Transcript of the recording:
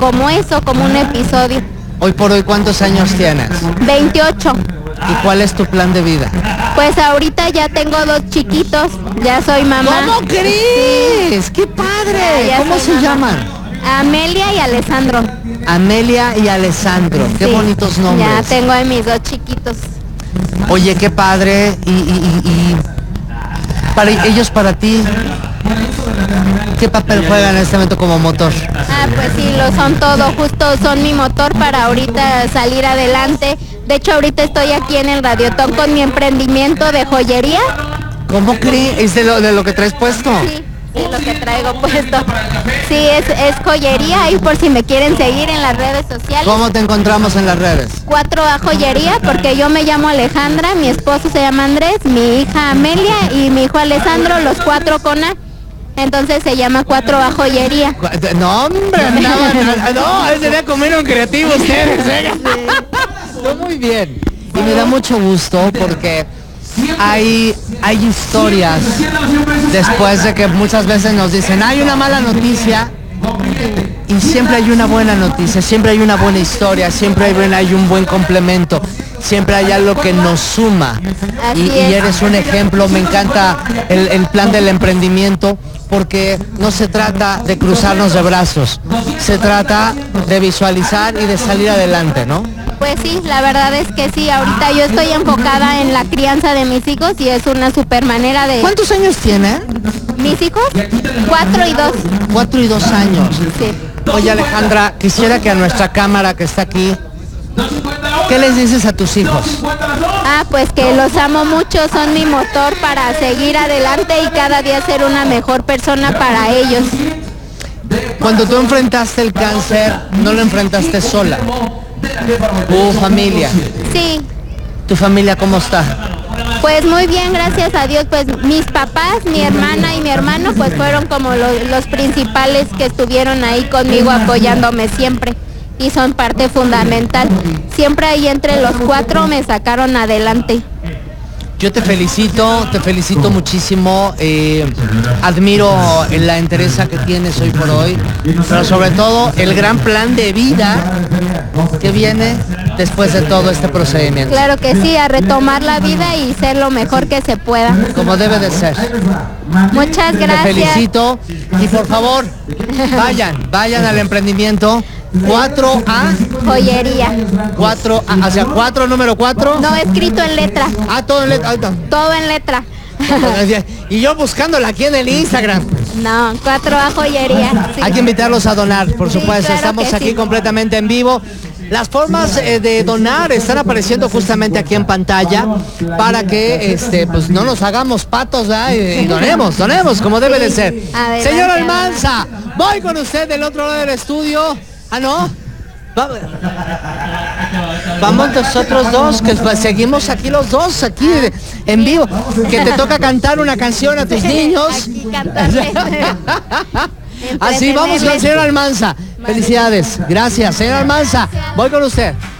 como eso, como un episodio. Hoy por hoy, ¿cuántos años tienes? 28. ¿Y cuál es tu plan de vida? Pues ahorita ya tengo 2 chiquitos, ya soy mamá. ¿Cómo crees? ¡Qué padre! Ya ¿Cómo soy se mamá. llaman? Amelia y Alessandro. Amelia y Alessandro. Qué Sí, bonitos nombres. Ya tengo a mis 2 chiquitos. Oye, qué padre. Y para ellos, para ti, ¿qué papel juegan en este momento como motor? Pues sí, lo son todo, justo son mi motor para ahorita salir adelante. De hecho, ahorita estoy aquí en el Radiotón con mi emprendimiento de joyería. ¿Cómo crees? ¿Es de lo que traes puesto? Sí, lo que traigo puesto. Sí, es joyería, ahí por si me quieren seguir en las redes sociales. ¿Cómo te encontramos en las redes? 4A Joyería, porque yo me llamo Alejandra, mi esposo se llama Andrés, mi hija Amelia y mi hijo Alessandro, los 4 con A. Entonces se llama 4A Joyería. No, hombre, no, sería comer un creativo ustedes. No, muy bien. Y me da mucho gusto porque hay historias después de que muchas veces nos dicen, hay una mala noticia y siempre hay una buena noticia, siempre hay una buena historia, siempre hay un buen complemento, siempre hay algo que nos suma. Y eres un ejemplo. Me encanta el plan del emprendimiento, porque no se trata de cruzarnos de brazos, se trata de visualizar y de salir adelante, ¿no? Pues sí, la verdad es que sí, ahorita yo estoy enfocada en la crianza de mis hijos y es una super manera de... ¿Cuántos años tiene? ¿Mis hijos? 4 y 2. 4 y 2 años. Sí. Oye, Alejandra, quisiera que a nuestra cámara que está aquí, ¿qué les dices a tus hijos? Pues que los amo mucho, son mi motor para seguir adelante y cada día ser una mejor persona para ellos. Cuando tú enfrentaste el cáncer, no lo enfrentaste sola. ¿Tu familia? Sí. ¿Tu familia cómo está? Pues muy bien, gracias a Dios. Pues mis papás, mi hermana y mi hermano pues fueron como los principales que estuvieron ahí conmigo apoyándome siempre. Y son parte fundamental. Siempre ahí entre los 4 me sacaron adelante. Yo te felicito muchísimo, admiro la entereza que tienes hoy por hoy, pero sobre todo el gran plan de vida que viene después de todo este procedimiento. Claro que sí, a retomar la vida y ser lo mejor que se pueda. Como debe de ser. Muchas gracias. Te felicito y por favor, vayan al emprendimiento. 4A Joyería. 4A, hacia 4, número 4. No, escrito en letra. Todo en letra. Todo en letra. Y yo buscándola aquí en el Instagram. No, 4A Joyería. Sí. Hay que invitarlos a donar, por supuesto. Claro, estamos aquí sí. completamente en vivo. Las formas de donar están apareciendo justamente aquí en pantalla para que pues no nos hagamos patos, ¿verdad? Y donemos como debe de ser. Adelante, Señor Almanza, voy con usted del otro lado del estudio. ¿No? Vamos nosotros dos, que seguimos aquí los dos, aquí en vivo. Que te toca cantar una canción a tus niños. Aquí cantarle. Así vamos con el señor Almanza. Felicidades. Gracias, señor Almanza. Voy con usted.